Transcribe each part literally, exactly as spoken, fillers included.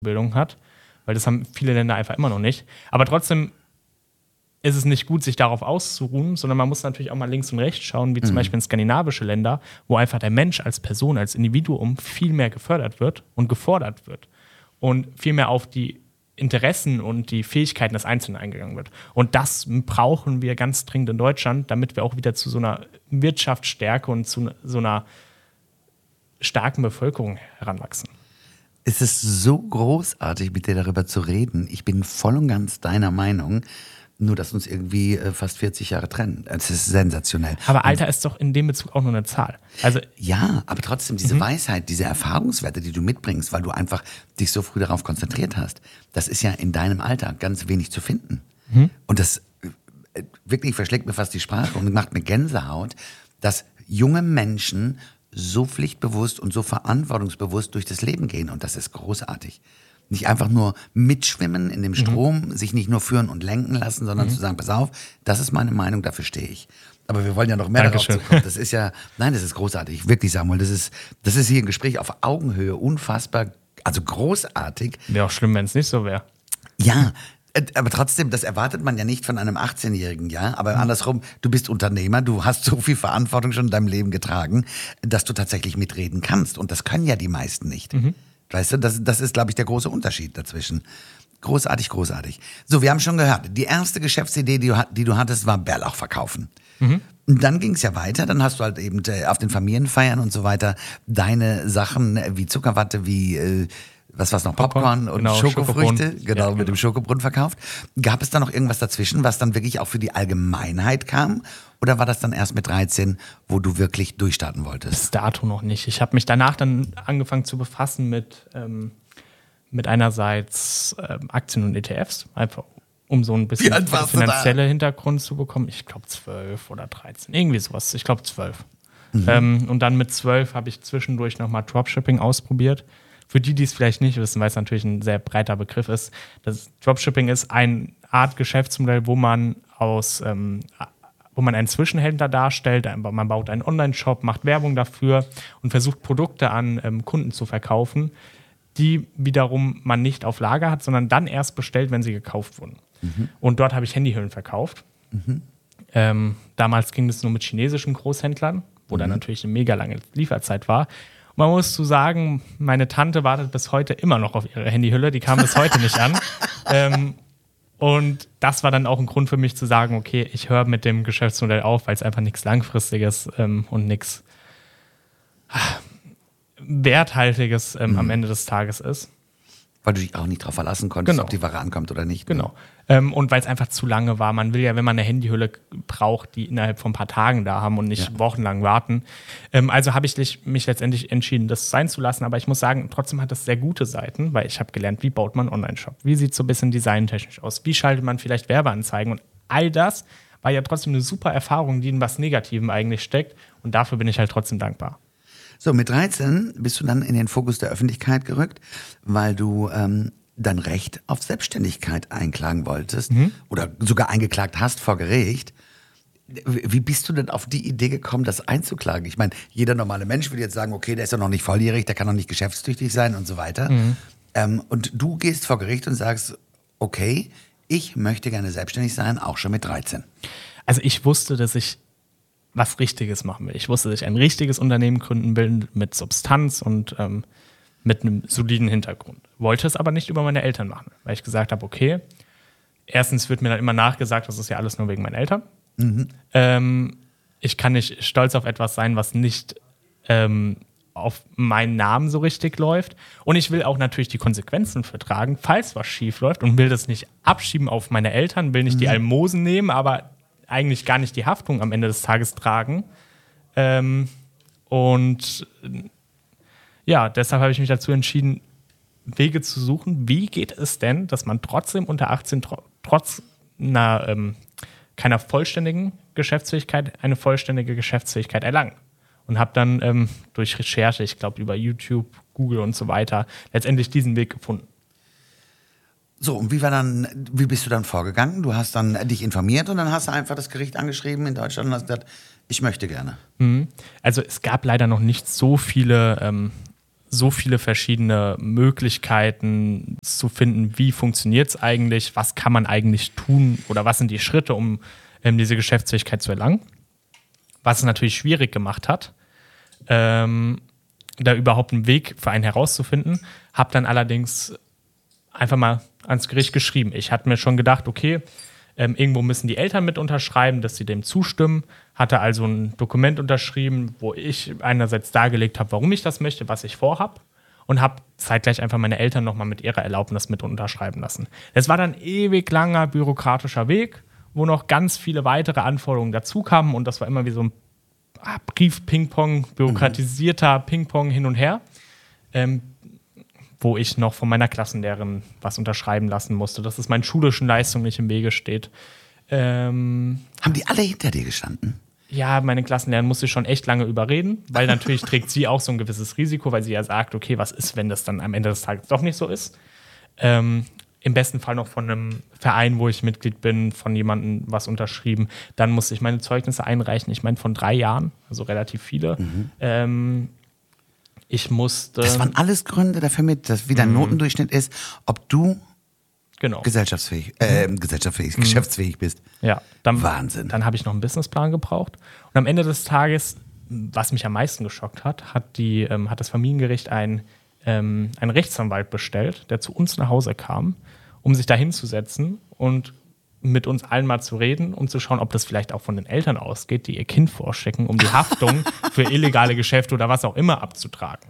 Bildung hat, weil das haben viele Länder einfach immer noch nicht. Aber trotzdem ist es nicht gut, sich darauf auszuruhen, sondern man muss natürlich auch mal links und rechts schauen, wie zum mhm. Beispiel in skandinavische Länder, wo einfach der Mensch als Person, als Individuum viel mehr gefördert wird und gefordert wird und viel mehr auf die Interessen und die Fähigkeiten des Einzelnen eingegangen wird. Und das brauchen wir ganz dringend in Deutschland, damit wir auch wieder zu so einer Wirtschaftsstärke und zu so einer starken Bevölkerung heranwachsen. Es ist so großartig, mit dir darüber zu reden. Ich bin voll und ganz deiner Meinung. Nur, dass uns irgendwie äh, fast vierzig Jahre trennen. Das ist sensationell. Aber Alter ist doch in dem Bezug auch nur eine Zahl. Also ja, aber trotzdem diese mhm. Weisheit, diese Erfahrungswerte, die du mitbringst, weil du einfach dich so früh darauf konzentriert hast, das ist ja in deinem Alter ganz wenig zu finden. Mhm. Und das äh, wirklich verschlägt mir fast die Sprache und macht mir Gänsehaut, dass junge Menschen so pflichtbewusst und so verantwortungsbewusst durch das Leben gehen. Und das ist großartig. Nicht einfach nur mitschwimmen in dem Strom, mhm. sich nicht nur führen und lenken lassen, sondern mhm. zu sagen, pass auf, das ist meine Meinung, dafür stehe ich. Aber wir wollen ja noch mehr Dankeschön. darauf zukommen. Das ist ja, nein, das ist großartig, wirklich, Samuel. Das ist, das ist hier ein Gespräch auf Augenhöhe, unfassbar, also großartig. Wäre auch schlimm, wenn es nicht so wäre. Ja, aber trotzdem, das erwartet man ja nicht von einem achtzehnjährigen, ja. Aber mhm. andersrum, du bist Unternehmer, du hast so viel Verantwortung schon in deinem Leben getragen, dass du tatsächlich mitreden kannst. Und das können ja die meisten nicht. Mhm. Weißt du, das, das ist, glaube ich, der große Unterschied dazwischen. Großartig, großartig. So, wir haben schon gehört, die erste Geschäftsidee, die du, die du hattest, war Bärlauch verkaufen. Mhm. Und dann ging es ja weiter, dann hast du halt eben auf den Familienfeiern und so weiter deine Sachen wie Zuckerwatte, wie, äh, was war's noch, Popcorn, Popcorn und genau, Schokofrüchte, genau, ja, genau, mit dem Schokobrunnen verkauft. Gab es da noch irgendwas dazwischen, was dann wirklich auch für die Allgemeinheit kam? Oder war das dann erst mit dreizehn, wo du wirklich durchstarten wolltest? Bis dato noch nicht. Ich habe mich danach dann angefangen zu befassen mit, ähm, mit einerseits ähm, Aktien und E T Fs, einfach um so ein bisschen finanzielle Hintergrund zu bekommen. Ich glaube zwölf oder dreizehn, irgendwie sowas. Ich glaube zwölf. Mhm. Ähm, und dann mit zwölf habe ich zwischendurch nochmal Dropshipping ausprobiert. Für die, die es vielleicht nicht wissen, weil es natürlich ein sehr breiter Begriff ist, das Dropshipping ist eine Art Geschäftsmodell, wo man aus ähm, wo man einen Zwischenhändler darstellt, man baut einen Online-Shop, macht Werbung dafür und versucht Produkte an ähm, Kunden zu verkaufen, die wiederum man nicht auf Lager hat, sondern dann erst bestellt, wenn sie gekauft wurden. Mhm. Und dort habe ich Handyhüllen verkauft. Mhm. Ähm, damals ging es nur mit chinesischen Großhändlern, wo mhm. dann natürlich eine mega lange Lieferzeit war. Und man muss zu sagen, meine Tante wartet bis heute immer noch auf ihre Handyhülle, die kam bis heute nicht an. ähm, Und das war dann auch ein Grund für mich zu sagen, okay, ich höre mit dem Geschäftsmodell auf, weil es einfach nichts Langfristiges ähm, und nichts Werthaltiges ähm, mhm. am Ende des Tages ist. Weil du dich auch nicht darauf verlassen konntest, genau. ob die Ware ankommt oder nicht. Genau. Ne? Ähm, und weil es einfach zu lange war. Man will ja, wenn man eine Handyhülle braucht, die innerhalb von ein paar Tagen da haben und nicht ja. wochenlang warten. Ähm, also habe ich mich letztendlich entschieden, das sein zu lassen. Aber ich muss sagen, trotzdem hat das sehr gute Seiten, weil ich habe gelernt, wie baut man einen Online-Shop? Wie sieht es so ein bisschen designtechnisch aus? Wie schaltet man vielleicht Werbeanzeigen? Und all das war ja trotzdem eine super Erfahrung, die in was Negativem eigentlich steckt. Und dafür bin ich halt trotzdem dankbar. So, mit dreizehn bist du dann in den Fokus der Öffentlichkeit gerückt, weil du ähm, dein Recht auf Selbstständigkeit einklagen wolltest mhm. oder sogar eingeklagt hast vor Gericht. Wie bist du denn auf die Idee gekommen, das einzuklagen? Ich meine, jeder normale Mensch würde jetzt sagen, okay, der ist doch noch nicht volljährig, der kann noch nicht geschäftstüchtig sein und so weiter. Mhm. Ähm, und du gehst vor Gericht und sagst, okay, ich möchte gerne selbstständig sein, auch schon mit dreizehn. Also ich wusste, dass ich was Richtiges machen will. Ich wusste, dass ich ein richtiges Unternehmen gründen will mit Substanz und ähm, mit einem soliden Hintergrund. Wollte es aber nicht über meine Eltern machen, weil ich gesagt habe, okay, erstens wird mir dann immer nachgesagt, das ist ja alles nur wegen meinen Eltern. Mhm. Ähm, ich kann nicht stolz auf etwas sein, was nicht ähm, auf meinen Namen so richtig läuft. Und ich will auch natürlich die Konsequenzen vertragen, falls was schief läuft und will das nicht abschieben auf meine Eltern, will nicht mhm. die Almosen nehmen, aber eigentlich gar nicht die Haftung am Ende des Tages tragen. Ähm, und ja, deshalb habe ich mich dazu entschieden, Wege zu suchen. Wie geht es denn, dass man trotzdem unter achtzehn tr- trotz einer, ähm, keiner vollständigen Geschäftsfähigkeit eine vollständige Geschäftsfähigkeit erlangt? Und habe dann ähm, durch Recherche, ich glaube über YouTube, Google und so weiter, letztendlich diesen Weg gefunden. So, und wie war dann, wie bist du dann vorgegangen? Du hast dann dich informiert und dann hast du einfach das Gericht angeschrieben in Deutschland und hast gesagt, ich möchte gerne. Mhm. Also es gab leider noch nicht so viele, ähm, so viele verschiedene Möglichkeiten zu finden, wie funktioniert es eigentlich, was kann man eigentlich tun oder was sind die Schritte, um ähm, diese Geschäftsfähigkeit zu erlangen. Was es natürlich schwierig gemacht hat, ähm, da überhaupt einen Weg für einen herauszufinden. Habe dann allerdings einfach mal ans Gericht geschrieben. Ich hatte mir schon gedacht, okay, ähm, irgendwo müssen die Eltern mit unterschreiben, dass sie dem zustimmen. Hatte also ein Dokument unterschrieben, wo ich einerseits dargelegt habe, warum ich das möchte, was ich vorhabe. Und habe zeitgleich einfach meine Eltern nochmal mit ihrer Erlaubnis mit unterschreiben lassen. Es war dann ein ewig langer bürokratischer Weg, wo noch ganz viele weitere Anforderungen dazu kamen. Und das war immer wie so ein ah, Brief-Ping-Pong, bürokratisierter mhm. Ping-Pong hin und her, ähm, wo ich noch von meiner Klassenlehrerin was unterschreiben lassen musste, dass es meinen schulischen Leistungen nicht im Wege steht. Ähm, Haben die alle hinter dir gestanden? Ja, meine Klassenlehrerin musste ich schon echt lange überreden, weil natürlich trägt sie auch so ein gewisses Risiko, weil sie ja sagt, okay, was ist, wenn das dann am Ende des Tages doch nicht so ist? Ähm, Im besten Fall noch von einem Verein, wo ich Mitglied bin, von jemandem was unterschrieben. Dann musste ich meine Zeugnisse einreichen. Ich meine, von drei Jahren, also relativ viele. Mhm. Ähm, ich musste... Das waren alles Gründe dafür mit, dass wie dein mhm. Notendurchschnitt ist, ob du genau. gesellschaftsfähig, äh, gesellschaftsfähig, mhm. geschäftsfähig bist. Ja. Dann, Wahnsinn. Dann habe ich noch einen Businessplan gebraucht. Und am Ende des Tages, was mich am meisten geschockt hat, hat, die, ähm, hat das Familiengericht ein Ähm, einen Rechtsanwalt bestellt, der zu uns nach Hause kam, um sich da hinzusetzen und mit uns allen mal zu reden, um zu schauen, ob das vielleicht auch von den Eltern ausgeht, die ihr Kind vorstecken, um die Haftung für illegale Geschäfte oder was auch immer abzutragen.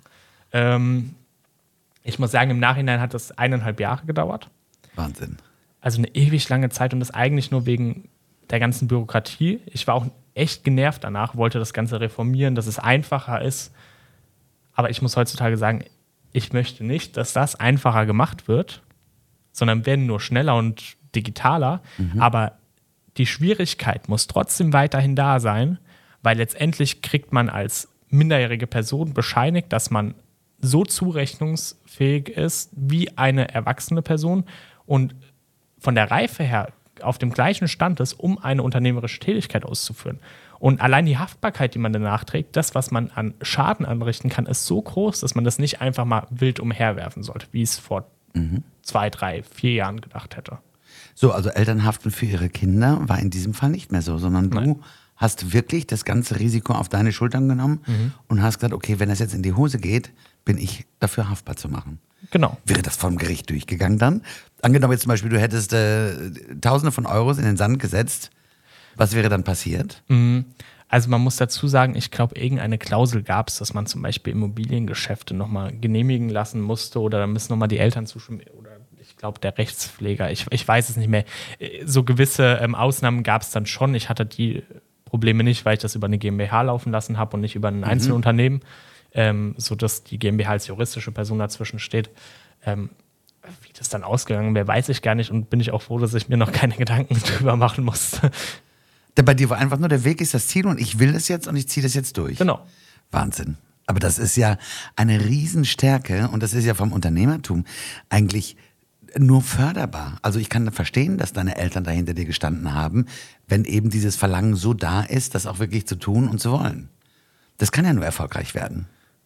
Ähm, ich muss sagen, im Nachhinein hat das eineinhalb Jahre gedauert. Wahnsinn. Also eine ewig lange Zeit und das eigentlich nur wegen der ganzen Bürokratie. Ich war auch echt genervt danach, wollte das Ganze reformieren, dass es einfacher ist. Aber ich muss heutzutage sagen, ich möchte nicht, dass das einfacher gemacht wird, sondern werden nur schneller und digitaler. Mhm. Aber die Schwierigkeit muss trotzdem weiterhin da sein, weil letztendlich kriegt man als minderjährige Person bescheinigt, dass man so zurechnungsfähig ist wie eine erwachsene Person und von der Reife her auf dem gleichen Stand ist, um eine unternehmerische Tätigkeit auszuführen. Und allein die Haftbarkeit, die man danach trägt, das, was man an Schaden anrichten kann, ist so groß, dass man das nicht einfach mal wild umherwerfen sollte, wie es vor mhm. zwei, drei, vier Jahren gedacht hätte. So, also Elternhaften für ihre Kinder war in diesem Fall nicht mehr so, sondern du Nein. hast wirklich das ganze Risiko auf deine Schultern genommen mhm. und hast gesagt, okay, wenn das jetzt in die Hose geht, bin ich dafür haftbar zu machen. Genau. Wäre das vom Gericht durchgegangen dann? Angenommen jetzt zum Beispiel, du hättest äh, Tausende von Euros in den Sand gesetzt, was wäre dann passiert? Also man muss dazu sagen, ich glaube, irgendeine Klausel gab es, dass man zum Beispiel Immobiliengeschäfte nochmal genehmigen lassen musste oder da müssen nochmal die Eltern zustimmen oder ich glaube der Rechtspfleger, ich, ich weiß es nicht mehr. So gewisse ähm, Ausnahmen gab es dann schon. Ich hatte die Probleme nicht, weil ich das über eine GmbH laufen lassen habe und nicht über ein mhm. Einzelunternehmen, ähm, sodass die GmbH als juristische Person dazwischen steht. Ähm, wie das dann ausgegangen wäre, weiß ich gar nicht und bin ich auch froh, dass ich mir noch keine Gedanken drüber machen musste. Bei dir war einfach nur, der Weg ist das Ziel und ich will das jetzt und ich ziehe das jetzt durch. Genau. Wahnsinn. Aber das ist ja eine Riesenstärke und das ist ja vom Unternehmertum eigentlich nur förderbar. Also ich kann verstehen, dass deine Eltern da hinter dir gestanden haben, wenn eben dieses Verlangen so da ist, das auch wirklich zu tun und zu wollen. Das kann ja nur erfolgreich werden.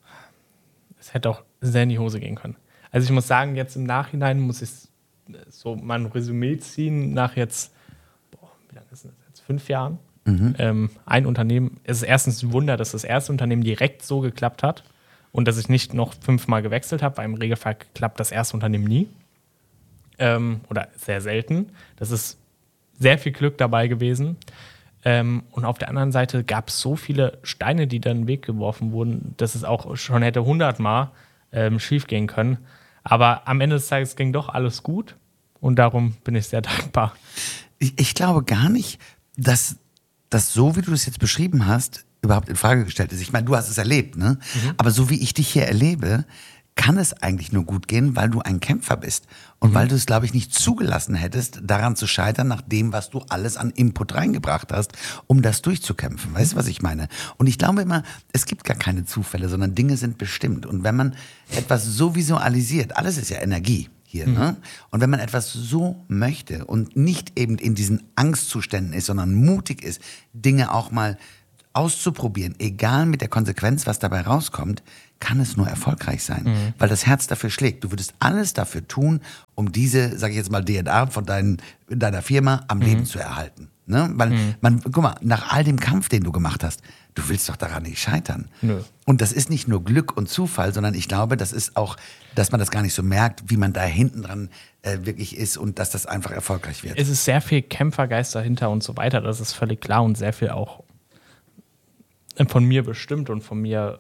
Es hätte auch sehr in die Hose gehen können. Also ich muss sagen, jetzt im Nachhinein muss ich so mal ein Resümee ziehen nach jetzt, boah, wie lange ist das jetzt? Fünf Jahren. Mhm. Ähm, ein Unternehmen, es ist erstens ein Wunder, dass das erste Unternehmen direkt so geklappt hat und dass ich nicht noch fünfmal gewechselt habe, weil im Regelfall klappt das erste Unternehmen nie. Ähm, oder sehr selten. Das ist sehr viel Glück dabei gewesen. Ähm, und auf der anderen Seite gab es so viele Steine, die dann in den Weg geworfen wurden, dass es auch schon hätte hundertmal ähm, schief gehen können. Aber am Ende des Tages ging doch alles gut und darum bin ich sehr dankbar. Ich, ich glaube gar nicht, dass das so, wie du es jetzt beschrieben hast, überhaupt in Frage gestellt ist. Ich meine, du hast es erlebt, ne? Mhm. Aber so wie ich dich hier erlebe, kann es eigentlich nur gut gehen, weil du ein Kämpfer bist. Und mhm. weil du es, glaube ich, nicht zugelassen hättest, daran zu scheitern, nach dem, was du alles an Input reingebracht hast, um das durchzukämpfen. Weißt du, was ich meine? Und ich glaube immer, es gibt gar keine Zufälle, sondern Dinge sind bestimmt. Und wenn man etwas so visualisiert, alles ist ja Energie hier, mhm. ne? Und wenn man etwas so möchte und nicht eben in diesen Angstzuständen ist, sondern mutig ist, Dinge auch mal auszuprobieren, egal mit der Konsequenz, was dabei rauskommt, kann es nur erfolgreich sein, Mhm. weil das Herz dafür schlägt. Du würdest alles dafür tun, um diese, sage ich jetzt mal, D N A von dein, deiner Firma am Leben zu erhalten. Ne? Weil Mhm. man, guck mal, nach all dem Kampf, den du gemacht hast, du willst doch daran nicht scheitern. Nö. Und das ist nicht nur Glück und Zufall, sondern ich glaube, das ist auch, dass man das gar nicht so merkt, wie man da hinten dran äh, wirklich ist und dass das einfach erfolgreich wird. Es ist sehr viel Kämpfergeist dahinter und so weiter, das ist völlig klar und sehr viel auch von mir bestimmt und von mir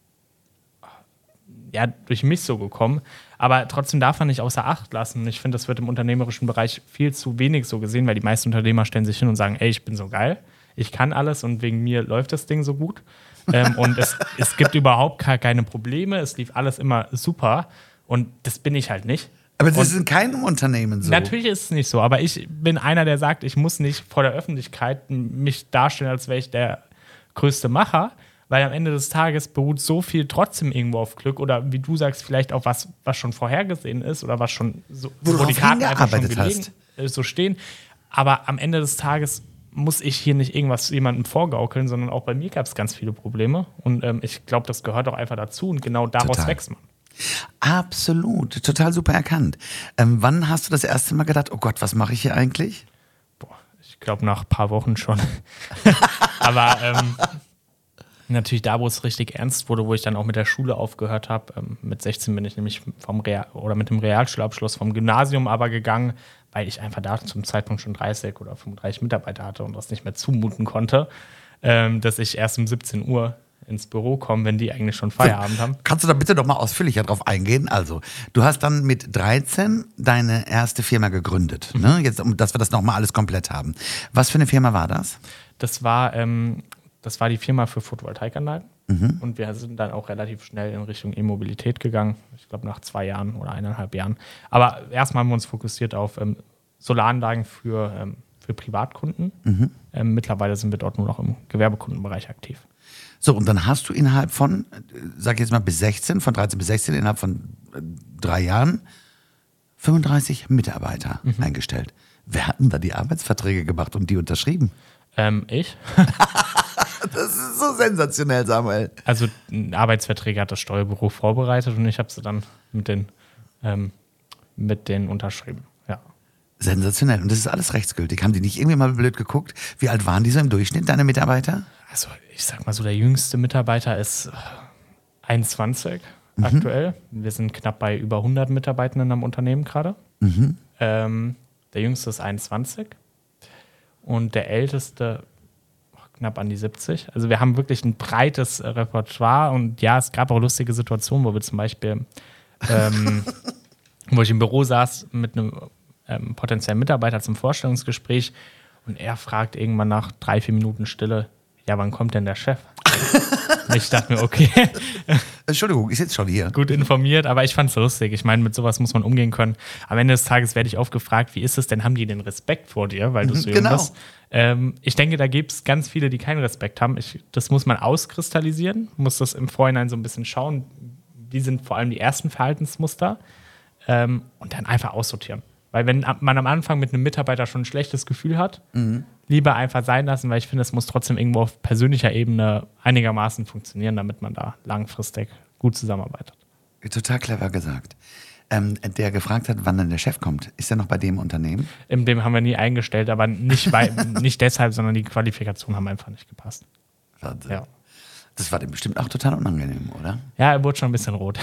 ja, durch mich so gekommen. Aber trotzdem darf man nicht außer Acht lassen. Ich finde, das wird im unternehmerischen Bereich viel zu wenig so gesehen, weil die meisten Unternehmer stellen sich hin und sagen, ey, ich bin so geil, ich kann alles und wegen mir läuft das Ding so gut. ähm, und es, es gibt überhaupt gar keine Probleme, es lief alles immer super und das bin ich halt nicht. Aber das Und ist in keinem Unternehmen so. natürlich ist es nicht so, aber ich bin einer, der sagt, ich muss nicht vor der Öffentlichkeit mich darstellen, als wäre ich der größte Macher, weil am Ende des Tages beruht so viel trotzdem irgendwo auf Glück oder wie du sagst, vielleicht auf was, was schon vorhergesehen ist oder was schon so, Wo du die drauf Karten einfach schon hingearbeitet gelegen, äh, so stehen. Aber am Ende des Tages muss ich hier nicht irgendwas jemandem vorgaukeln, sondern auch bei mir gab es ganz viele Probleme und ähm, ich glaube, das gehört auch einfach dazu und genau daraus Total. wächst man. Absolut, total super erkannt. Ähm, wann hast du das erste Mal gedacht, oh Gott, was mache ich hier eigentlich? Boah, ich glaube nach ein paar Wochen schon. Aber ähm, natürlich da, wo es richtig ernst wurde, wo ich dann auch mit der Schule aufgehört habe. Ähm, mit sechzehn bin ich nämlich vom Real oder mit dem Realschulabschluss vom Gymnasium aber gegangen, weil ich einfach da zum Zeitpunkt schon dreißig oder fünfunddreißig Mitarbeiter hatte und das nicht mehr zumuten konnte, ähm, dass ich erst um siebzehn Uhr ins Büro komme, wenn die eigentlich schon Feierabend haben. Kannst du da bitte noch mal ausführlicher drauf eingehen? Also, du hast dann mit dreizehn deine erste Firma gegründet, Mhm. ne? Jetzt, um, dass wir das noch mal alles komplett haben. Was für eine Firma war das? Das war, ähm, das war die Firma für Photovoltaikanlagen. Mhm. Und wir sind dann auch relativ schnell in Richtung E-Mobilität gegangen. Ich glaube, nach zwei Jahren oder eineinhalb Jahren. Aber erstmal haben wir uns fokussiert auf ähm, Solaranlagen für, ähm, für Privatkunden. Mhm. Ähm, mittlerweile sind wir dort nur noch im Gewerbekundenbereich aktiv. So, und dann hast du innerhalb von, äh, sag ich jetzt mal bis sechzehn, von dreizehn bis sechzehn, innerhalb von äh, drei Jahren fünfunddreißig Mitarbeiter Mhm. eingestellt. Wer hat denn da die Arbeitsverträge gemacht und die unterschrieben? Ähm, ich? Das ist so sensationell, Samuel. Also Arbeitsverträge hat das Steuerbüro vorbereitet und ich habe sie dann mit den, ähm, mit denen unterschrieben. Ja. Sensationell. Und das ist alles rechtsgültig. Haben die nicht irgendwie mal blöd geguckt? Wie alt waren die so im Durchschnitt, deine Mitarbeiter? Also ich sag mal so, der jüngste Mitarbeiter ist einundzwanzig aktuell. Wir sind knapp bei über hundert Mitarbeitenden am Unternehmen gerade. Mhm. Ähm, der jüngste ist einundzwanzig und der älteste oh, knapp an die siebzig. Also wir haben wirklich ein breites äh, Repertoire und ja, es gab auch lustige Situationen, wo wir zum Beispiel, ähm, wo ich im Büro saß mit einem ähm, potenziellen Mitarbeiter zum Vorstellungsgespräch und er fragt irgendwann nach drei, vier Minuten Stille, ja, wann kommt denn der Chef? Und ich dachte mir, okay, Entschuldigung, ist jetzt schon hier. gut informiert, aber ich fand es lustig. Ich meine, mit sowas muss man umgehen können. Am Ende des Tages werde ich oft gefragt, wie ist es denn, haben die den Respekt vor dir, weil du so jung Genau. bist? Ähm, ich denke, da gibt es ganz viele, die keinen Respekt haben. Ich, das muss man auskristallisieren, muss das im Vorhinein so ein bisschen schauen, wie sind vor allem die ersten Verhaltensmuster ähm, und dann einfach aussortieren. Weil wenn man am Anfang mit einem Mitarbeiter schon ein schlechtes Gefühl hat, Mhm. lieber einfach sein lassen, weil ich finde, es muss trotzdem irgendwo auf persönlicher Ebene einigermaßen funktionieren, damit man da langfristig gut zusammenarbeitet. Total clever gesagt. Ähm, der gefragt hat, wann denn der Chef kommt. Ist er noch bei dem Unternehmen? In dem haben wir nie eingestellt, aber nicht, weil, nicht deshalb, sondern die Qualifikationen haben einfach nicht gepasst. Wahnsinn. Ja, Das war dem bestimmt auch total unangenehm, oder? ja er wurde schon ein bisschen rot.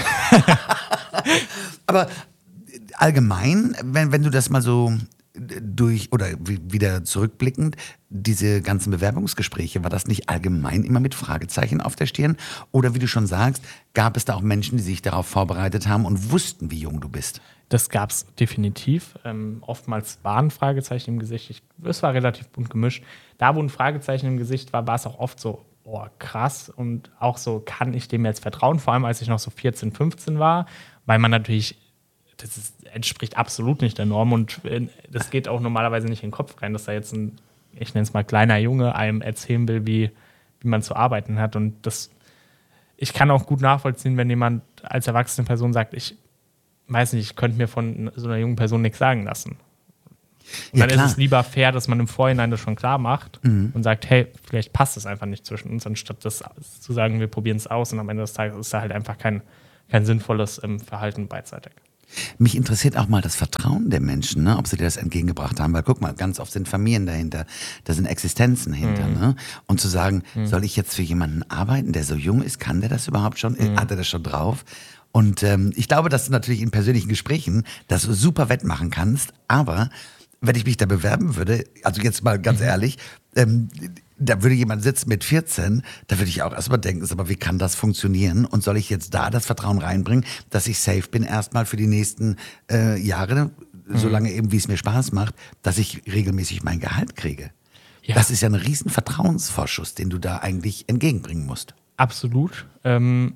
Aber allgemein, wenn, wenn du das mal so durch oder wieder zurückblickend, diese ganzen Bewerbungsgespräche, war das nicht allgemein immer mit Fragezeichen auf der Stirn? Oder wie du schon sagst, gab es da auch Menschen, die sich darauf vorbereitet haben und wussten, wie jung du bist? Das gab es definitiv. Ähm, oftmals waren Fragezeichen im Gesicht. Ich, es war relativ bunt gemischt. Da, wo ein Fragezeichen im Gesicht war, war es auch oft so, oh krass. Und auch so, kann ich dem jetzt vertrauen? Vor allem, als ich noch so vierzehn, fünfzehn war, weil man natürlich, das ist, entspricht absolut nicht der Norm. Und äh, das geht auch normalerweise nicht in den Kopf rein, dass da jetzt ein, ich nenne es mal, kleiner Junge einem erzählen will, wie, wie man zu arbeiten hat. Und das, ich kann auch gut nachvollziehen, wenn jemand als erwachsene Person sagt, ich weiß nicht, ich könnte mir von so einer jungen Person nichts sagen lassen. Und ja, dann klar. ist es lieber fair, dass man im Vorhinein das schon klar macht mhm. und sagt, hey, vielleicht passt es einfach nicht zwischen uns, anstatt das zu sagen, wir probieren es aus und am Ende des Tages ist da halt einfach kein, kein sinnvolles ähm, Verhalten beidseitig. Mich interessiert auch mal das Vertrauen der Menschen, ne? Ob sie dir das entgegengebracht haben, weil guck mal, ganz oft sind Familien dahinter, da sind Existenzen hinter, mhm. ne? Und zu sagen, mhm. soll ich jetzt für jemanden arbeiten, der so jung ist, kann der das überhaupt schon, mhm. hat er das schon drauf? Und ähm, ich glaube, dass du natürlich in persönlichen Gesprächen das super wettmachen kannst, aber wenn ich mich da bewerben würde, also jetzt mal ganz mhm. ehrlich, ähm, da würde jemand sitzen mit vierzehn, da würde ich auch erstmal denken, aber wie kann das funktionieren? Und soll ich jetzt da das Vertrauen reinbringen, dass ich safe bin erstmal für die nächsten äh, Jahre, mhm. solange eben, wie es mir Spaß macht, dass ich regelmäßig mein Gehalt kriege? Ja. Das ist ja ein riesen Vertrauensvorschuss, den du da eigentlich entgegenbringen musst. Absolut. Ähm,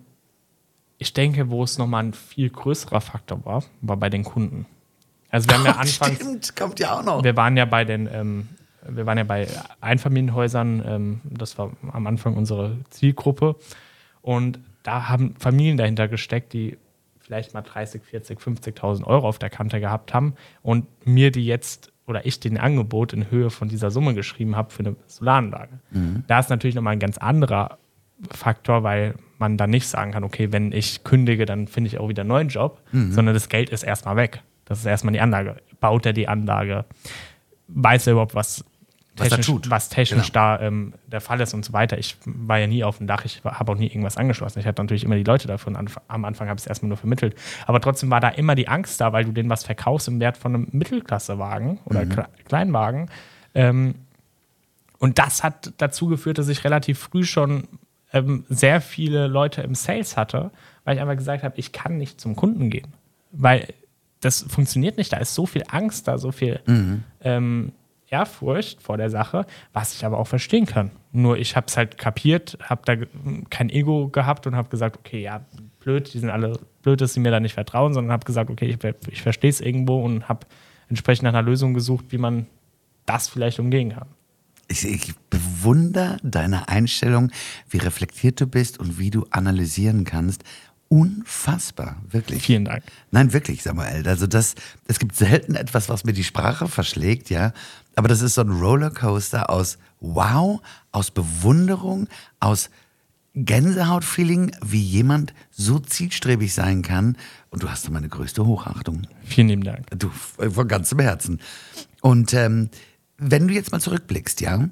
ich denke, wo es nochmal ein viel größerer Faktor war, war bei den Kunden. Also wir haben ja anfangs, Stimmt, kommt ja auch noch. Wir waren ja bei den ähm, Wir waren ja bei Einfamilienhäusern, ähm, das war am Anfang unsere Zielgruppe. Und da haben Familien dahinter gesteckt, die vielleicht mal dreißig, vierzig, fünfzigtausend Euro auf der Kante gehabt haben und mir die jetzt, oder ich den Angebot in Höhe von dieser Summe geschrieben habe für eine Solaranlage. Mhm. Da ist natürlich nochmal ein ganz anderer Faktor, weil man dann nicht sagen kann, okay, wenn ich kündige, dann finde ich auch wieder einen neuen Job, mhm. sondern das Geld ist erstmal weg. Das ist erstmal die Anlage. Baut er die Anlage? Weiß er überhaupt, was Was, technisch, tut. was technisch genau. da ähm, der Fall ist und so weiter. Ich war ja nie auf dem Dach, ich habe auch nie irgendwas angeschlossen. Ich hatte natürlich immer die Leute davon. Am Anfang habe ich es erstmal nur vermittelt. Aber trotzdem war da immer die Angst da, weil du denen was verkaufst im Wert von einem Mittelklassewagen oder mhm. Kleinwagen. Ähm, und das hat dazu geführt, dass ich relativ früh schon ähm, sehr viele Leute im Sales hatte, weil ich einfach gesagt habe, ich kann nicht zum Kunden gehen. Weil das funktioniert nicht. Da ist so viel Angst da, so viel mhm. ähm, Ehrfurcht vor der Sache, was ich aber auch verstehen kann. Nur ich habe es halt kapiert, habe da kein Ego gehabt und habe gesagt, okay, ja, blöd, die sind alle blöd, dass sie mir da nicht vertrauen, sondern habe gesagt, okay, ich, ich verstehe es irgendwo und habe entsprechend nach einer Lösung gesucht, wie man das vielleicht umgehen kann. Ich, ich bewundere deine Einstellung, wie reflektiert du bist und wie du analysieren kannst. Unfassbar, wirklich. Vielen Dank. Nein, wirklich, Samuel. Also das, es gibt selten etwas, was mir die Sprache verschlägt, ja. Aber das ist so ein Rollercoaster aus Wow, aus Bewunderung, aus Gänsehautfeeling, wie jemand so zielstrebig sein kann. Und du hast meine größte Hochachtung. Vielen lieben Dank. Du, von ganzem Herzen. Und ähm, wenn du jetzt mal zurückblickst, ja,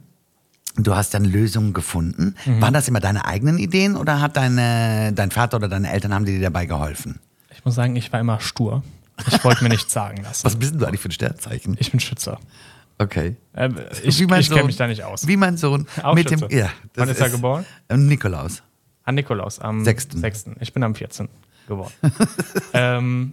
du hast dann Lösungen gefunden. Mhm. Waren das immer deine eigenen Ideen oder hat deine, dein Vater oder deine Eltern, haben dir dabei geholfen? Ich muss sagen, ich war immer stur. Ich wollte mir nichts sagen lassen. Was bist denn du eigentlich für ein Sternzeichen? Ich bin Schütze. Okay. Äh, ich ich kenne mich da nicht aus. Wie mein Sohn. Auch mit Schütze. Dem, ja, Wann ist er geboren? Nikolaus. An Nikolaus, am sechsten. sechsten. Ich bin am vierzehnten geworden. ähm,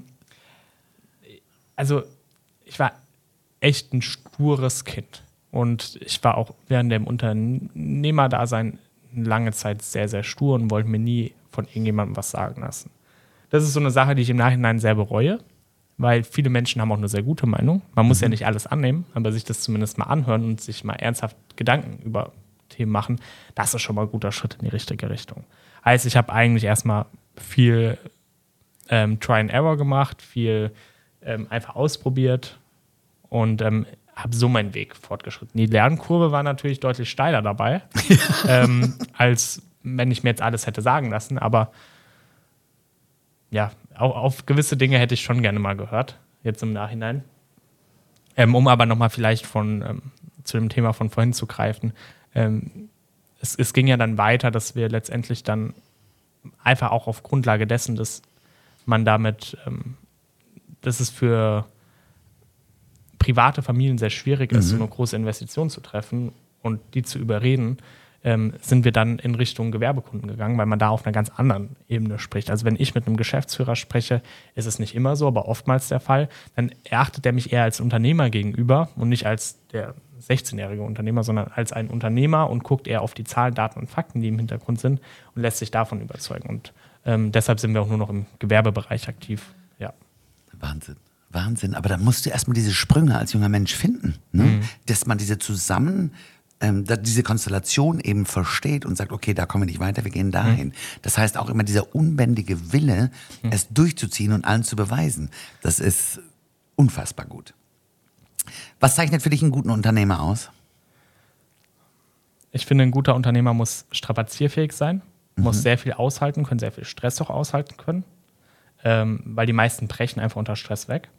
also, ich war echt ein stures Kind. Und ich war auch während dem Unternehmerdasein lange Zeit sehr, sehr stur und wollte mir nie von irgendjemandem was sagen lassen. Das ist so eine Sache, die ich im Nachhinein sehr bereue, weil viele Menschen haben auch eine sehr gute Meinung. Man muss mhm. ja nicht alles annehmen, aber sich das zumindest mal anhören und sich mal ernsthaft Gedanken über Themen machen, das ist schon mal ein guter Schritt in die richtige Richtung. Heißt, ich habe eigentlich erstmal viel ähm, Try and Error gemacht, viel ähm, einfach ausprobiert und ähm, habe so meinen Weg fortgeschritten. Die Lernkurve war natürlich deutlich steiler dabei, ähm, als wenn ich mir jetzt alles hätte sagen lassen. Aber ja, auch auf gewisse Dinge hätte ich schon gerne mal gehört, jetzt im Nachhinein. Ähm, um aber nochmal vielleicht von ähm, zu dem Thema von vorhin zu greifen. Ähm, es, es ging ja dann weiter, dass wir letztendlich dann einfach auch auf Grundlage dessen, dass man damit, ähm, dass es für private Familien sehr schwierig ist, mhm. so eine große Investition zu treffen und die zu überreden, ähm, sind wir dann in Richtung Gewerbekunden gegangen, weil man da auf einer ganz anderen Ebene spricht. Also wenn ich mit einem Geschäftsführer spreche, ist es nicht immer so, aber oftmals der Fall, dann erachtet er mich eher als Unternehmer gegenüber und nicht als der sechzehnjährige Unternehmer, sondern als ein Unternehmer und guckt eher auf die Zahlen, Daten und Fakten, die im Hintergrund sind und lässt sich davon überzeugen. Und ähm, deshalb sind wir auch nur noch im Gewerbebereich aktiv. Ja. Wahnsinn. Wahnsinn, aber da musst du erstmal diese Sprünge als junger Mensch finden, ne? Mhm. Dass man diese zusammen, ähm, diese Konstellation eben versteht und sagt, okay, da kommen wir nicht weiter, wir gehen dahin. Mhm. Das heißt auch immer dieser unbändige Wille, mhm. es durchzuziehen und allen zu beweisen. Das ist unfassbar gut. Was zeichnet für dich einen guten Unternehmer aus? Ich finde, ein guter Unternehmer muss strapazierfähig sein, mhm. muss sehr viel aushalten können, sehr viel Stress auch aushalten können, ähm, weil die meisten brechen einfach unter Stress weg.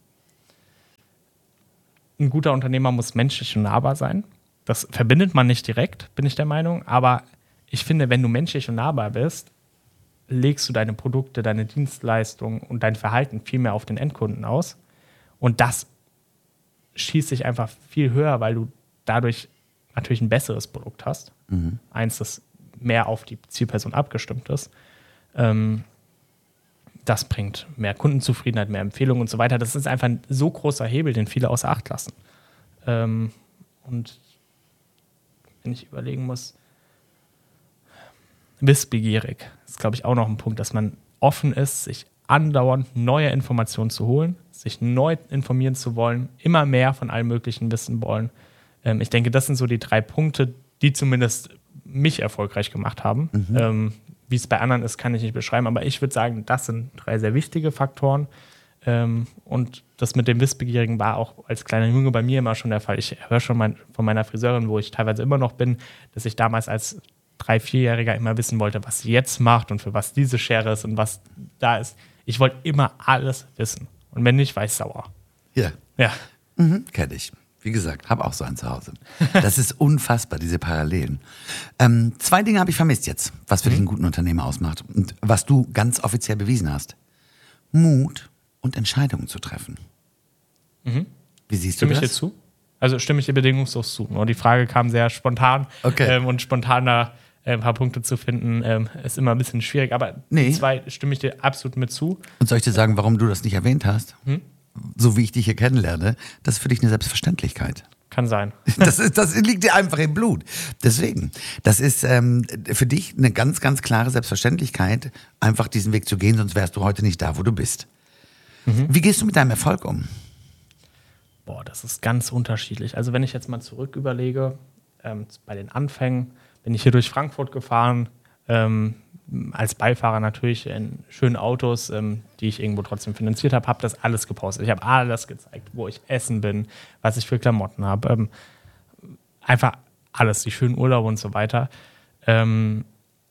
Ein guter Unternehmer muss menschlich und nahbar sein. Das verbindet man nicht direkt, bin ich der Meinung, aber ich finde, wenn du menschlich und nahbar bist, legst du deine Produkte, deine Dienstleistungen und dein Verhalten viel mehr auf den Endkunden aus. Und das schießt sich einfach viel höher, weil du dadurch natürlich ein besseres Produkt hast. Mhm. Eins, das mehr auf die Zielperson abgestimmt ist. Ähm, das bringt mehr Kundenzufriedenheit, mehr Empfehlungen und so weiter. Das ist einfach ein so großer Hebel, den viele außer Acht lassen. Ähm, und wenn ich überlegen muss, wissbegierig ist, glaube ich, auch noch ein Punkt, dass man offen ist, sich andauernd neue Informationen zu holen, sich neu informieren zu wollen, immer mehr von allem Möglichen wissen wollen. Ähm, ich denke, das sind so die drei Punkte, die zumindest mich erfolgreich gemacht haben. Mhm. Ähm, wie es bei anderen ist, kann ich nicht beschreiben, aber ich würde sagen, das sind drei sehr wichtige Faktoren. Ähm, und das mit dem Wissbegierigen war auch als kleiner Junge bei mir immer schon der Fall. Ich höre schon mein, von meiner Friseurin, wo ich teilweise immer noch bin, dass ich damals als drei-, vierjähriger immer wissen wollte, was sie jetzt macht und für was diese Schere ist und was da ist. Ich wollte immer alles wissen. Und wenn nicht, war ich sauer. Ja. Ja. Mhm, kenn ich. Wie gesagt, habe auch so einen zu Hause. Das ist unfassbar, diese Parallelen. Ähm, zwei Dinge habe ich vermisst jetzt, was für mhm. dich einen guten Unternehmer ausmacht und was du ganz offiziell bewiesen hast. Mut und Entscheidungen zu treffen. Mhm. Wie siehst Stimme du das? Stimme ich dir zu? Also stimme ich dir bedingungslos zu. Nur die Frage kam sehr spontan. Okay. Ähm, und spontaner äh, ein paar Punkte zu finden, ähm, ist immer ein bisschen schwierig. Aber nee. die zwei stimme ich dir absolut mit zu. Und soll ich dir sagen, warum du das nicht erwähnt hast? Hm? So wie ich dich hier kennenlerne, das ist für dich eine Selbstverständlichkeit. Kann sein. Das, ist, das liegt dir einfach im Blut. Deswegen, das ist ähm, für dich eine ganz, ganz klare Selbstverständlichkeit, einfach diesen Weg zu gehen, sonst wärst du heute nicht da, wo du bist. Mhm. Wie gehst du mit deinem Erfolg um? Boah, das ist ganz unterschiedlich. Also wenn ich jetzt mal zurück überlege, ähm, bei den Anfängen, bin ich hier durch Frankfurt gefahren, ähm, als Beifahrer natürlich in schönen Autos, ähm, die ich irgendwo trotzdem finanziert habe, habe das alles gepostet. Ich habe alles gezeigt, wo ich essen bin, was ich für Klamotten habe. Ähm, einfach alles, die schönen Urlaube und so weiter. Ähm,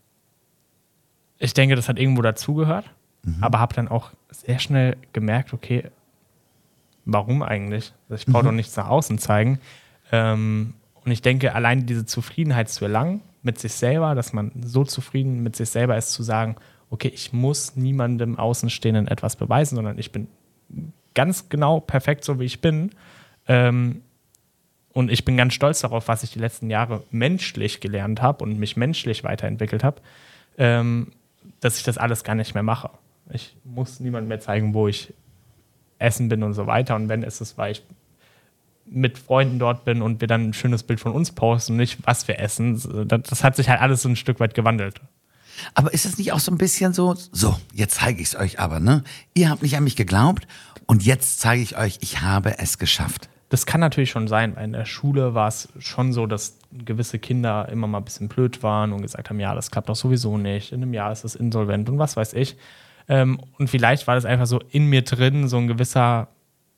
ich denke, das hat irgendwo dazugehört, mhm. aber habe dann auch sehr schnell gemerkt, okay, warum eigentlich? Ich brauche mhm. doch nichts nach außen zeigen. Ähm, und ich denke, allein diese Zufriedenheit zu erlangen mit sich selber, dass man so zufrieden mit sich selber ist, zu sagen, okay, ich muss niemandem Außenstehenden etwas beweisen, sondern ich bin ganz genau perfekt so, wie ich bin. Ähm, und ich bin ganz stolz darauf, was ich die letzten Jahre menschlich gelernt habe und mich menschlich weiterentwickelt habe, ähm, dass ich das alles gar nicht mehr mache. Ich muss niemandem mehr zeigen, wo ich essen bin und so weiter. Und wenn es ist, weil ich mit Freunden dort bin und wir dann ein schönes Bild von uns posten und nicht, was wir essen. Das hat sich halt alles so ein Stück weit gewandelt. Aber ist es nicht auch so ein bisschen so, so, jetzt zeige ich es euch aber, ne? Ihr habt nicht an mich geglaubt und jetzt zeige ich euch, ich habe es geschafft. Das kann natürlich schon sein, weil in der Schule war es schon so, dass gewisse Kinder immer mal ein bisschen blöd waren und gesagt haben, ja, das klappt doch sowieso nicht, in einem Jahr ist es insolvent und was weiß ich. Ähm, und vielleicht war das einfach so in mir drin, so ein gewisser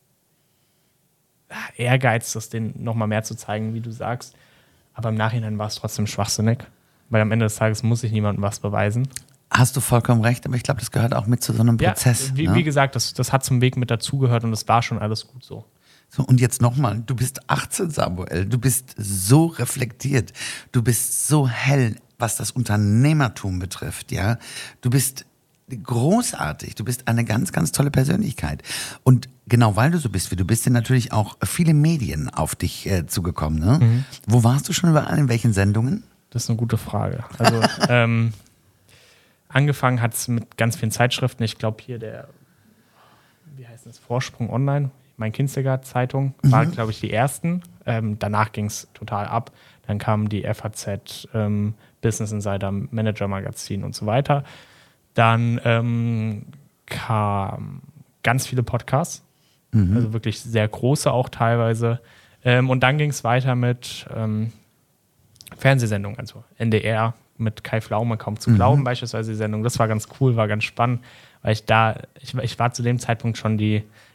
Ehrgeiz, das denen nochmal mehr zu zeigen, wie du sagst. Aber im Nachhinein war es trotzdem schwachsinnig, weil am Ende des Tages muss ich niemandem was beweisen. Hast du vollkommen recht, aber ich glaube, das gehört auch mit zu so einem Prozess. Ja, wie, ne? wie gesagt, das, das hat zum Weg mit dazugehört und es war schon alles gut so. So, und jetzt nochmal, du bist achtzehn, Samuel, du bist so reflektiert, du bist so hell, was das Unternehmertum betrifft, ja. Du bist großartig, du bist eine ganz, ganz tolle Persönlichkeit. Und genau weil du so bist, wie du bist, sind natürlich auch viele Medien auf dich äh, zugekommen, ne? Mhm. Wo warst du schon überall, in welchen Sendungen? Das ist eine gute Frage. Also, ähm, angefangen hat es mit ganz vielen Zeitschriften, ich glaube hier der, wie heißt das, Vorsprung Online, mein Kinziger-Zeitung, war, mhm. glaube ich, die ersten. Ähm, danach ging es total ab. Dann kamen die F A Z, ähm, Business Insider, Manager Magazin und so weiter. Dann ähm, kamen ganz viele Podcasts, mhm. also wirklich sehr große auch teilweise. Ähm, und dann ging es weiter mit ähm, Fernsehsendungen, also N D R mit Kai Pflaume, kaum zu glauben, mhm. beispielsweise die Sendung. Das war ganz cool, war ganz spannend, weil ich da, ich, ich war zu dem Zeitpunkt schon die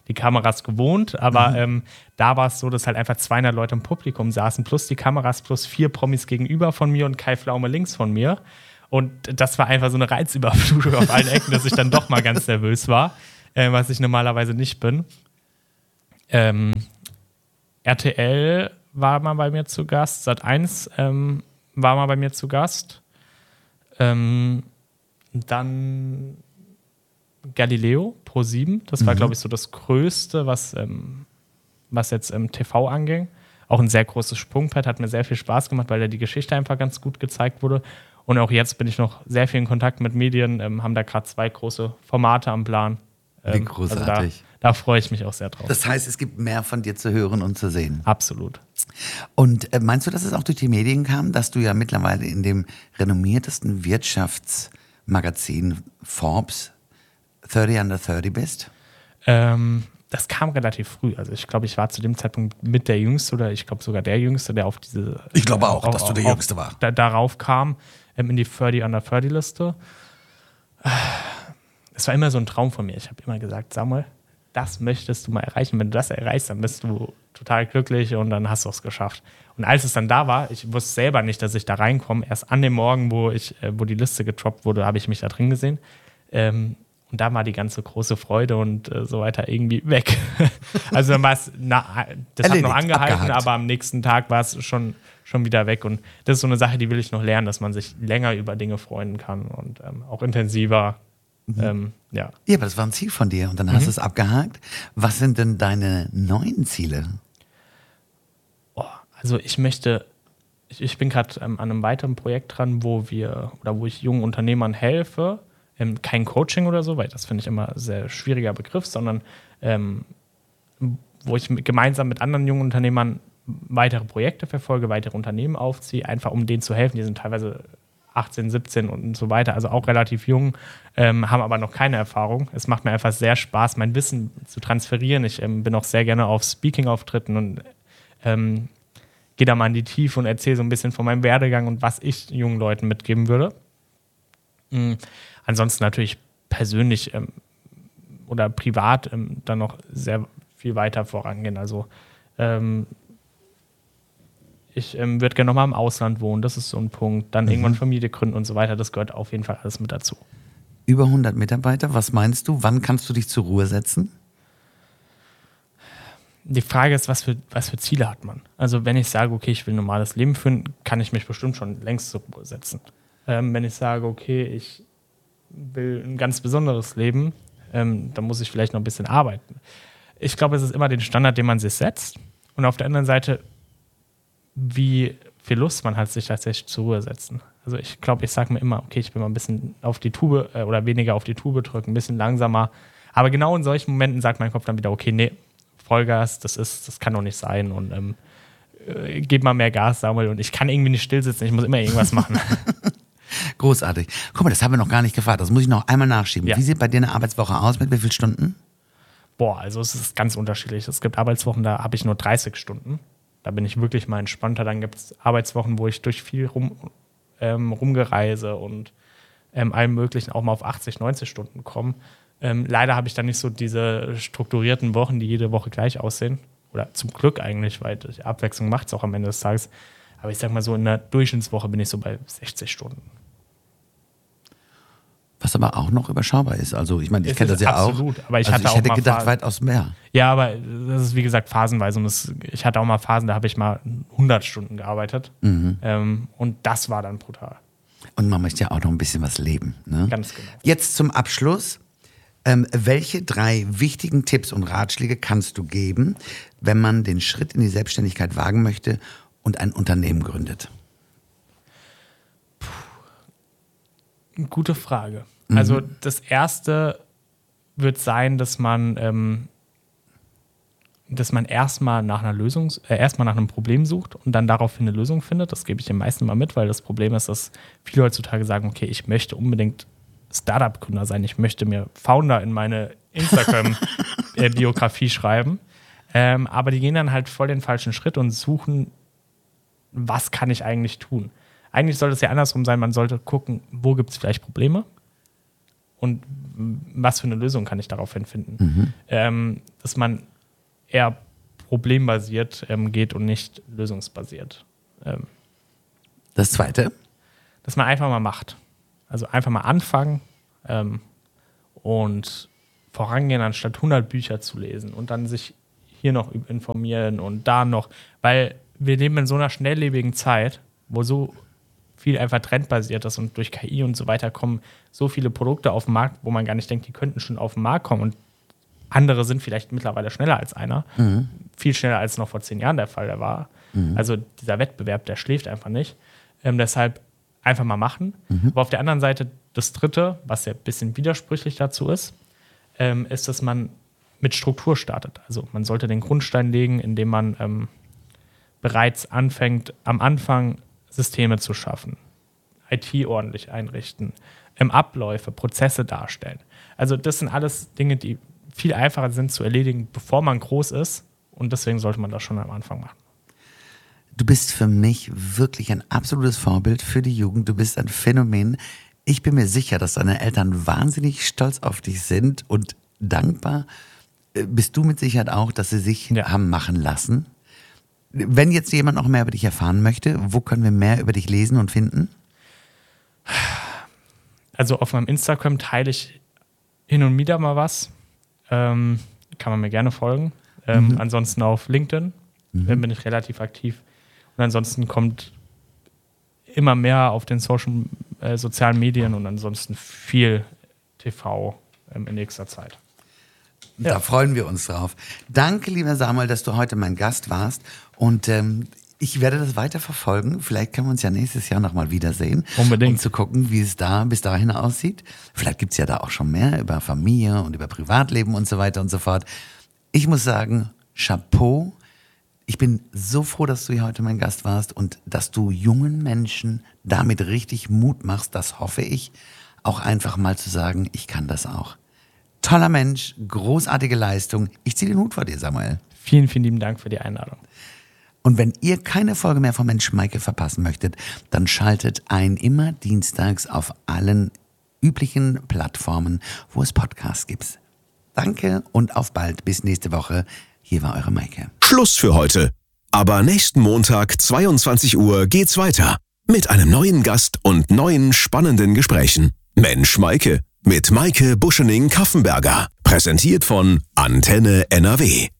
die Kameras gewohnt, aber Mhm. ähm, da war es so, dass halt einfach zweihundert Leute im Publikum saßen, plus die Kameras, plus vier Promis gegenüber von mir und Kai Pflaume links von mir. Und das war einfach so eine Reizüberflutung auf allen Ecken, dass ich dann doch mal ganz nervös war, äh, was ich normalerweise nicht bin. Ähm, R T L war mal bei mir zu Gast, Sat eins ähm, war mal bei mir zu Gast. Ähm, dann Galileo, Pro sieben, das war, Mhm. glaube ich, so das Größte, was, ähm, was jetzt ähm, T V anging. Auch ein sehr großes Sprungbrett, hat mir sehr viel Spaß gemacht, weil da die Geschichte einfach ganz gut gezeigt wurde. Und auch jetzt bin ich noch sehr viel in Kontakt mit Medien, ähm, haben da gerade zwei große Formate am Plan. Wie Ähm, großartig. Also da, da freue ich mich auch sehr drauf. Das heißt, es gibt mehr von dir zu hören und zu sehen. Absolut. Und äh, meinst du, dass es auch durch die Medien kam, dass du ja mittlerweile in dem renommiertesten Wirtschaftsmagazin Forbes dreißig under dreißig bist? Ähm, das kam relativ früh. Also ich glaube, ich war zu dem Zeitpunkt mit der Jüngste oder ich glaube sogar der Jüngste, der auf diese... Ich glaube auch, auf, dass du der auf, Jüngste war. Da, darauf kam, ähm, in die dreißig under dreißig Liste. Es war immer so ein Traum von mir. Ich habe immer gesagt, Samuel, das möchtest du mal erreichen. Wenn du das erreichst, dann bist du total glücklich und dann hast du es geschafft. Und als es dann da war, ich wusste selber nicht, dass ich da reinkomme. Erst an dem Morgen, wo, ich, äh, wo die Liste getroppt wurde, habe ich mich da drin gesehen. Ähm, und da war die ganze große Freude und äh, so weiter irgendwie weg. Also dann war es, na, das Erledigt, hat noch angehalten, abgehakt. aber am nächsten Tag war es schon, schon wieder weg. Und das ist so eine Sache, die will ich noch lernen, dass man sich länger über Dinge freuen kann und ähm, auch intensiver. Mhm. Ähm, ja. Ja, aber das war ein Ziel von dir und dann hast Mhm. du es abgehakt. Was sind denn deine neuen Ziele? Oh, also ich möchte, ich, ich bin gerade ähm, an einem weiteren Projekt dran, wo wir oder wo ich jungen Unternehmern helfe. Ähm, kein Coaching oder so, weil das finde ich immer ein sehr schwieriger Begriff, sondern ähm, wo ich mit, gemeinsam mit anderen jungen Unternehmern weitere Projekte verfolge, weitere Unternehmen aufziehe, einfach um denen zu helfen. Die sind teilweise achtzehn, siebzehn und so weiter, also auch relativ jung, ähm, haben aber noch keine Erfahrung. Es macht mir einfach sehr Spaß, mein Wissen zu transferieren. Ich ähm, bin auch sehr gerne auf Speaking-Auftritten und ähm, gehe da mal in die Tiefe und erzähle so ein bisschen von meinem Werdegang und was ich jungen Leuten mitgeben würde. Mhm. Ansonsten natürlich persönlich ähm, oder privat ähm, dann noch sehr viel weiter vorangehen. Also ähm, ich ähm, würde gerne nochmal im Ausland wohnen, das ist so ein Punkt. Dann Mhm. irgendwann Familie gründen und so weiter, das gehört auf jeden Fall alles mit dazu. Über hundert Mitarbeiter, was meinst du? Wann kannst du dich zur Ruhe setzen? Die Frage ist, was für, was für Ziele hat man? Also wenn ich sage, okay, ich will ein normales Leben führen, kann ich mich bestimmt schon längst zur Ruhe setzen. Ähm, wenn ich sage, okay, ich will ein ganz besonderes Leben, ähm, dann muss ich vielleicht noch ein bisschen arbeiten. Ich glaube, es ist immer den Standard, den man sich setzt. Und auf der anderen Seite, wie viel Lust man hat, sich tatsächlich zur Ruhe setzen. Also ich glaube, ich sage mir immer, okay, ich will mal ein bisschen auf die Tube äh, oder weniger auf die Tube drücken, ein bisschen langsamer. Aber genau in solchen Momenten sagt mein Kopf dann wieder, okay, nee, Vollgas, das ist, das kann doch nicht sein. Und ähm, äh, gib mal mehr Gas, Samuel. Und ich kann irgendwie nicht still sitzen, ich muss immer irgendwas machen. Großartig. Guck mal, das haben wir noch gar nicht gefragt. Das muss ich noch einmal nachschieben. Ja. Wie sieht bei dir eine Arbeitswoche aus? Mit wie vielen Stunden? Boah, also es ist ganz unterschiedlich. Es gibt Arbeitswochen, da habe ich nur dreißig Stunden. Da bin ich wirklich mal entspannter. Dann gibt es Arbeitswochen, wo ich durch viel rum, ähm, rumgereise und ähm, allem Möglichen auch mal auf achtzig, neunzig Stunden komme. Ähm, leider habe ich dann nicht so diese strukturierten Wochen, die jede Woche gleich aussehen. Oder zum Glück eigentlich, weil die Abwechslung macht es auch am Ende des Tages. Aber ich sag mal so, in der Durchschnittswoche bin ich so bei sechzig Stunden. Was aber auch noch überschaubar ist. Also ich meine, ich Es kenne ist das ja absolut, auch. aber ich also hatte ich auch hätte mal gedacht, Phasen- weitaus mehr. Ja, aber das ist wie gesagt phasenweise. Und das, ich hatte auch mal Phasen, da habe ich mal hundert Stunden gearbeitet. Mhm. Ähm, und das war dann brutal. Und man möchte ja auch noch ein bisschen was leben. Ne? Ganz genau. Jetzt zum Abschluss. Ähm, welche drei wichtigen Tipps und Ratschläge kannst du geben, wenn man den Schritt in die Selbstständigkeit wagen möchte und ein Unternehmen gründet? Gute Frage. Mhm. Also das Erste wird sein, dass man, ähm, dass man erstmal nach einer Lösung, äh, erstmal nach einem Problem sucht und dann daraufhin eine Lösung findet. Das gebe ich den meisten mal mit, weil das Problem ist, dass viele heutzutage sagen, okay, ich möchte unbedingt Startup-Gründer sein, ich möchte mir Founder in meine Instagram-Biografie schreiben. Ähm, aber die gehen dann halt voll den falschen Schritt und suchen, was kann ich eigentlich tun? Eigentlich sollte es ja andersrum sein, man sollte gucken, wo gibt es vielleicht Probleme und was für eine Lösung kann ich daraufhin finden. Mhm. Ähm, dass man eher problembasiert ähm, geht und nicht lösungsbasiert. Ähm, das Zweite? Dass man einfach mal macht. Also einfach mal anfangen ähm, und vorangehen, anstatt hundert Bücher zu lesen und dann sich hier noch informieren und da noch, weil wir leben in so einer schnelllebigen Zeit, wo so viel einfach trendbasiert ist und durch K I und so weiter kommen so viele Produkte auf den Markt, wo man gar nicht denkt, die könnten schon auf den Markt kommen und andere sind vielleicht mittlerweile schneller als einer. Mhm. Viel schneller als noch vor zehn Jahren der Fall war. Mhm. Also dieser Wettbewerb, der schläft einfach nicht. Ähm, deshalb einfach mal machen. Mhm. Aber auf der anderen Seite das Dritte, was ja ein bisschen widersprüchlich dazu ist, ähm, ist, dass man mit Struktur startet. Also man sollte den Grundstein legen, indem man ähm, bereits anfängt, am Anfang Systeme zu schaffen, I T ordentlich einrichten, ähm, Abläufe, Prozesse darstellen. Also das sind alles Dinge, die viel einfacher sind zu erledigen, bevor man groß ist. Und deswegen sollte man das schon am Anfang machen. Du bist für mich wirklich ein absolutes Vorbild für die Jugend. Du bist ein Phänomen. Ich bin mir sicher, dass deine Eltern wahnsinnig stolz auf dich sind und dankbar. Bist du mit Sicherheit auch, dass sie sich ja. haben machen lassen? Wenn jetzt jemand noch mehr über dich erfahren möchte, wo können wir mehr über dich lesen und finden? Also auf meinem Instagram teile ich hin und wieder mal was. Ähm, kann man mir gerne folgen. Ähm, mhm. Ansonsten auf LinkedIn mhm. bin ich relativ aktiv. Und ansonsten kommt immer mehr auf den Social, äh, sozialen Medien und ansonsten viel T V ähm, in nächster Zeit. Da ja. freuen wir uns drauf. Danke, lieber Samuel, dass du heute mein Gast warst. Und ähm, ich werde das weiter verfolgen. Vielleicht können wir uns ja nächstes Jahr nochmal wiedersehen. Unbedingt. Um zu gucken, wie es da bis dahin aussieht. Vielleicht gibt es ja da auch schon mehr über Familie und über Privatleben und so weiter und so fort. Ich muss sagen, Chapeau. Ich bin so froh, dass du hier heute mein Gast warst und dass du jungen Menschen damit richtig Mut machst, das hoffe ich, auch einfach mal zu sagen, ich kann das auch. Toller Mensch, großartige Leistung. Ich ziehe den Hut vor dir, Samuel. Vielen, vielen lieben Dank für die Einladung. Und wenn ihr keine Folge mehr von Mensch Maike verpassen möchtet, dann schaltet ein immer dienstags auf allen üblichen Plattformen, wo es Podcasts gibt. Danke und auf bald. Bis nächste Woche. Hier war eure Maike. Schluss für heute. Aber nächsten Montag, zweiundzwanzig Uhr, geht's weiter. Mit einem neuen Gast und neuen spannenden Gesprächen. Mensch Maike. Mit Maike Buschening-Kaffenberger. Präsentiert von Antenne N R W.